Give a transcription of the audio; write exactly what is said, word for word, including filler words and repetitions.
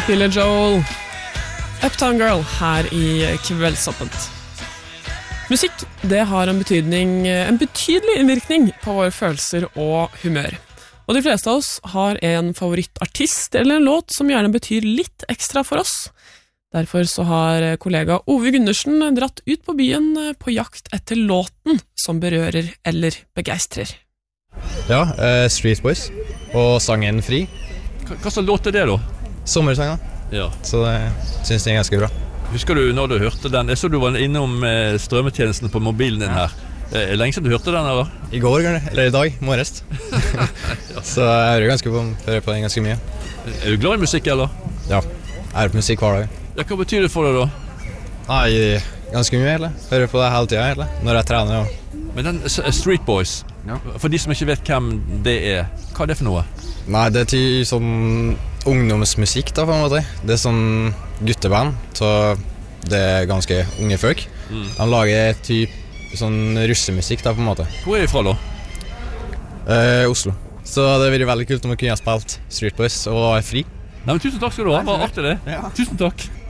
Billy Joel, Uptown Girl her i Kveldsåpent. Musikk, det har en betydning, en betydelig innvirkning på våre følelser og humør. Og de fleste av oss har en favorittartist eller en låt som gjerne betyr litt ekstra for oss. Derfor så har kollega Ove Gundersen dratt ut på byen på jakt etter låten som berører eller begeistrer. Ja, uh, Street Boys og sangen Fri. Hva, hva slags låt er det da? Sommersangen, Ja. så jeg synes det er ganske bra. Husker du når du hørte den? Jeg så du var innom eh, strømmetjenesten på mobilen din her. Er det lenge siden du hørte den, eller? I går, eller i dag, morges. Så jeg hører ganske på, hører på den ganske mye. Er du glad i musikk, eller? Ja, jeg hører på musikk hver dag. Ja, hva betyr det for deg da? Nei, ganske mye, egentlig. Hører på det hele tiden, egentlig, når jeg trener. Ja. Men den S- Street Boys, Ja. for de som ikke vet hvem det er, hva er det for noe? Nei, det er til sånn ungdomsmusikk da, på en måte. Det er sånn gutteband, så det er ganske unge folk. Mm. De lager typ sånn russemusikk da, på en måte. Hvor er de fra da? Eh, Oslo. Så det ville veldig kult om vi kunne ha spilt Street Boys og Fri. Nei, men tusen takk skal du ha, bare artig det. Ja. Tusen takk.